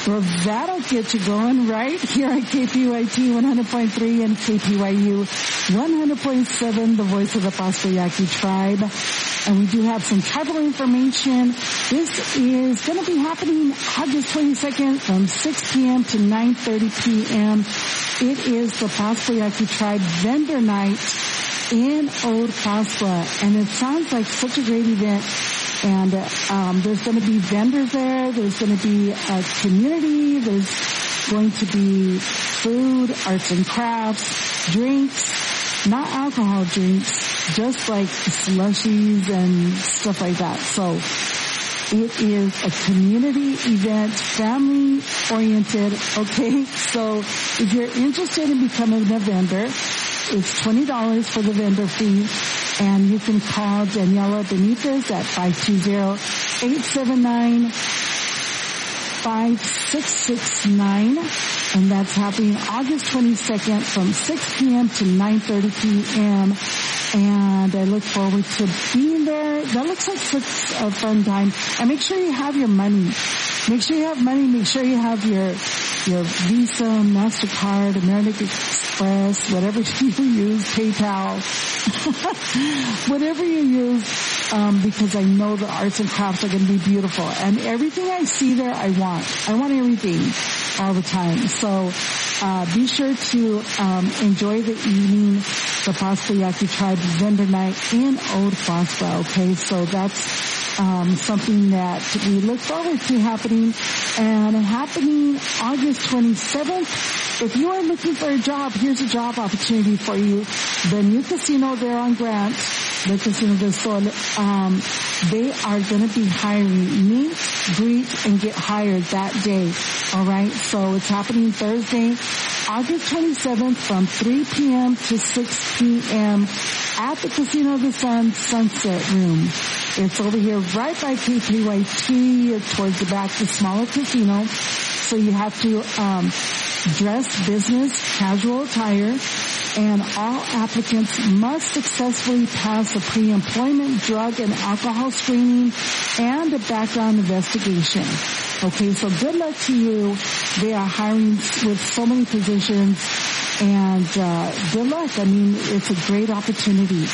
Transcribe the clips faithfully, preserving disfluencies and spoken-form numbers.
Well, that'll get you going right here at K P Y T one hundred point three and K P Y U one hundred point seven, the voice of the Pascua Yaqui tribe. And we do have some tribal information. This is going to be happening August twenty-second from six p.m. to nine thirty p.m. It is the Pascua Yaqui tribe vendor night in Old Pascua. And it sounds like such a great event. And um, there's going to be vendors there. There's going to be a community. There's going to be food, arts and crafts, drinks, not alcohol drinks, just like slushies and stuff like that. So it is a community event, family oriented. Okay, so if you're interested in becoming a vendor, it's twenty dollars for the vendor fee. And you can call Daniela Benitez at five two zero, eight seven nine, five six six nine. And that's happening August twenty-second from six p.m. to nine thirty p.m. And I look forward to being there. That looks like such a fun time. And make sure you have your money. Make sure you have money. Make sure you have your your Visa, MasterCard, American Express, whatever you use, PayPal, whatever you use, um, because I know the arts and crafts are going to be beautiful. And everything I see there, I want. I want everything all the time. So uh, be sure to um, enjoy the evening, the Pascua Yaqui Tribe Vendor Night in Old Pascua. Okay, so that's Um, something that we look forward to happening, and happening August twenty-seventh. If you are looking for a job, here's a job opportunity for you. The new casino there on Grant, the Casino del Sol, um, they are going to be hiring. Meet, greet, and get hired that day. All right, so it's happening Thursday, August twenty-seventh from three p.m. to six p.m. at the Casino del Sun Sunset Room. It's over here right by K P Y T towards the back, the smaller casino. So you have to um, dress business casual attire, and all applicants must successfully pass a pre-employment drug and alcohol screening and a background investigation. Okay, so good luck to you. They are hiring with so many positions, and uh, good luck. I mean, it's a great opportunity.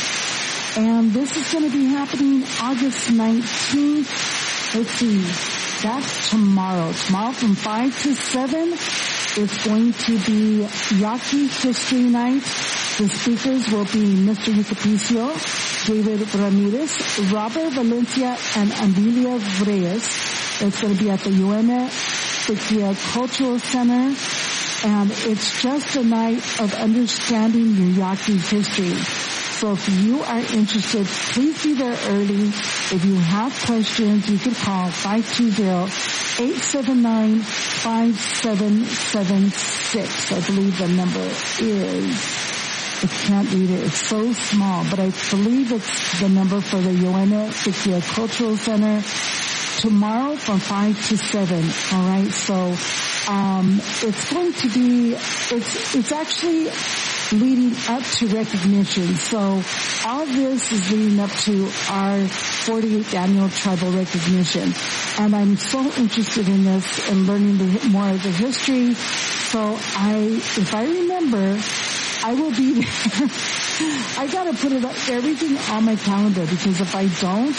And this is going to be happening August nineteenth. Let's see, that's tomorrow. Tomorrow from five to seven, it's going to be Yaqui History Night. The speakers will be Mister Yucapicio, David Ramirez, Robert Valencia, and Amelia Reyes. It's going to be at the U N A Sequia Cultural Center. And it's just a night of understanding your Yaqui history. So if you are interested, please be there early. If you have questions, you can call five two zero, eight seven nine, five seven seven six. I believe the number is, I can't read it. It's so small, but I believe it's the number for the Yoena Sequia Cultural Center. Tomorrow from five to seven. All right. So, um, it's going to be, it's, it's actually leading up to recognition. So all this is leading up to our forty-eighth annual tribal recognition. And I'm so interested in this and learning the, more of the history. So I, if I remember, I will be there. I gotta put it up, everything on my calendar, because if I don't,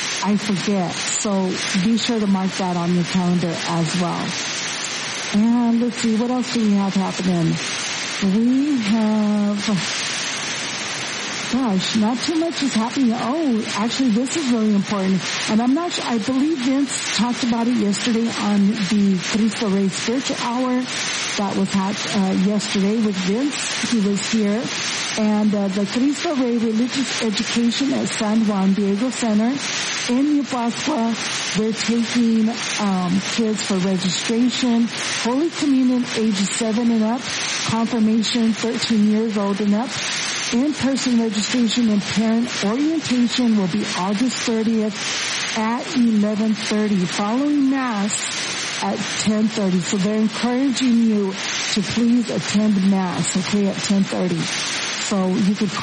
I forget. So be sure to mark that on your calendar as well. And let's see, what else do we have happening? We have, gosh, not too much is happening. Oh, actually, this is really important. And I'm not sure, I believe Vince talked about it yesterday on the Cristo Rey Spiritual Hour. That was had, uh, yesterday with Vince. He was here. And uh, the Cristo Rey Religious Education at San Juan Diego Center in New Pascua, they're taking um, kids for registration, Holy Communion ages seven and up, confirmation thirteen years old and up. In-person registration and parent orientation will be August thirtieth at eleven thirty, following Mass at ten thirty. So they're encouraging you to please attend Mass, okay, at ten thirty. So you could